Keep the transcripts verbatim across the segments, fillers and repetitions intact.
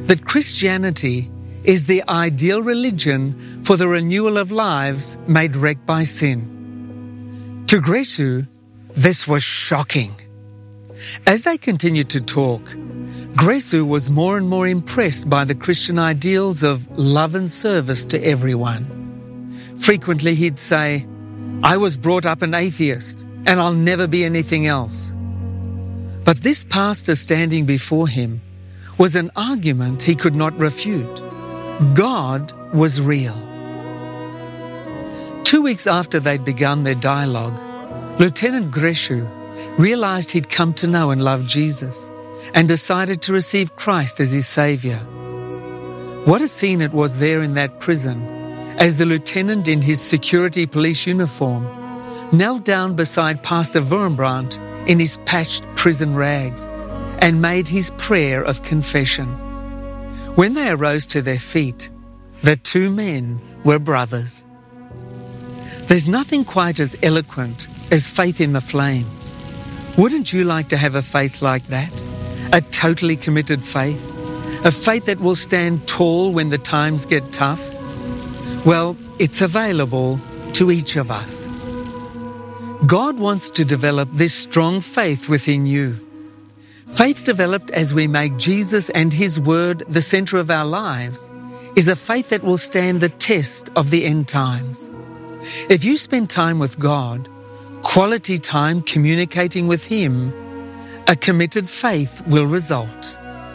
that Christianity is the ideal religion for the renewal of lives made wrecked by sin. To Gresu, this was shocking. As they continued to talk, Gresu was more and more impressed by the Christian ideals of love and service to everyone. Frequently he'd say, "I was brought up an atheist, and I'll never be anything else." But this pastor standing before him was an argument he could not refute. God was real. Two weeks after they'd begun their dialogue, Lieutenant Gresu realized he'd come to know and love Jesus and decided to receive Christ as his Saviour. What a scene it was there in that prison as the lieutenant in his security police uniform knelt down beside Pastor Wurmbrandt in his patched prison rags and made his prayer of confession. When they arose to their feet, the two men were brothers. There's nothing quite as eloquent as faith in the flames. Wouldn't you like to have a faith like that? A totally committed faith? A faith that will stand tall when the times get tough? Well, it's available to each of us. God wants to develop this strong faith within you. Faith developed as we make Jesus and His Word the centre of our lives is a faith that will stand the test of the end times. If you spend time with God, quality time communicating with Him, a committed faith will result.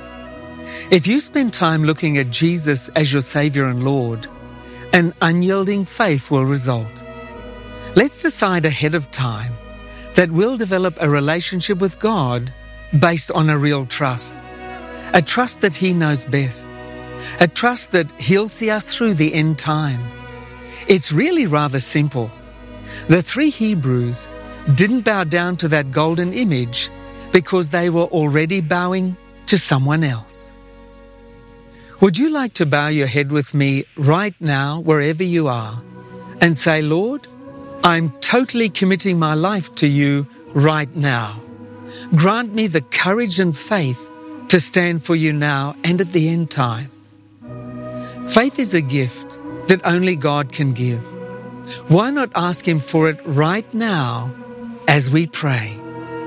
If you spend time looking at Jesus as your Saviour and Lord, an unyielding faith will result. Let's decide ahead of time that we'll develop a relationship with God based on a real trust, a trust that He knows best, a trust that He'll see us through the end times. It's really rather simple. The three Hebrews didn't bow down to that golden image because they were already bowing to someone else. Would you like to bow your head with me right now, wherever you are, and say, "Lord, I'm totally committing my life to you right now. Grant me the courage and faith to stand for you now and at the end time." Faith is a gift that only God can give. Why not ask Him for it right now as we pray?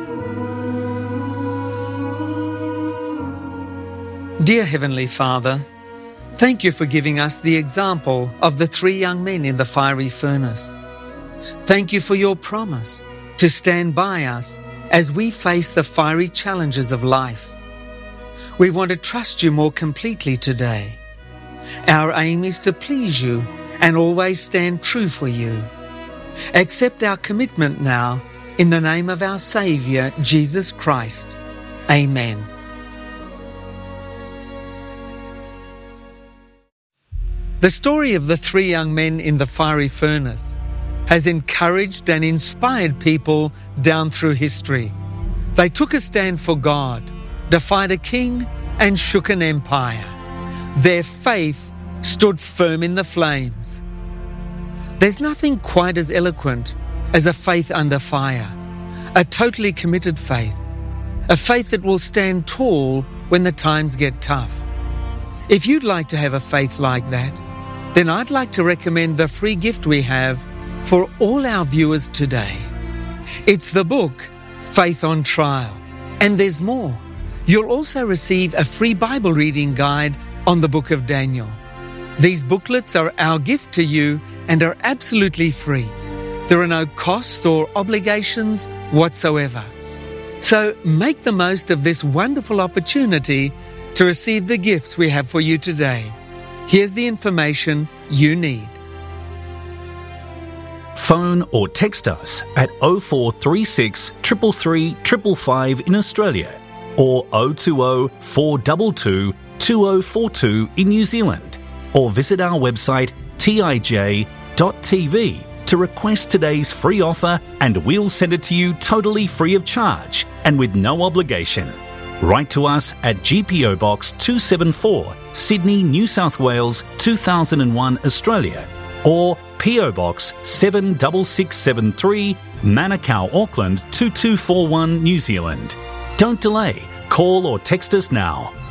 Dear Heavenly Father, thank you for giving us the example of the three young men in the fiery furnace. Thank you for your promise to stand by us as we face the fiery challenges of life. We want to trust you more completely today. Our aim is to please you and always stand true for you. Accept our commitment now in the name of our Saviour, Jesus Christ. Amen. The story of the three young men in the fiery furnace has encouraged and inspired people down through history. They took a stand for God, defied a king, and shook an empire. Their faith stood firm in the flames. There's nothing quite as eloquent as a faith under fire, a totally committed faith, a faith that will stand tall when the times get tough. If you'd like to have a faith like that, then I'd like to recommend the free gift we have for all our viewers today. It's the book, Faith on Trial. And there's more. You'll also receive a free Bible reading guide on the book of Daniel. These booklets are our gift to you and are absolutely free. There are no costs or obligations whatsoever. So make the most of this wonderful opportunity to receive the gifts we have for you today. Here's the information you need. Phone or text us at oh four three six, three three three five five in Australia or oh two oh, four two two, two oh four two in New Zealand, or visit our website t i j dot t v to request today's free offer, and we'll send it to you totally free of charge and with no obligation. Write to us at G P O Box two seven four, Sydney, New South Wales two thousand one, Australia, or P O Box seven six six seven three, Manukau, Auckland two two four one, New Zealand. Don't delay. Call or text us now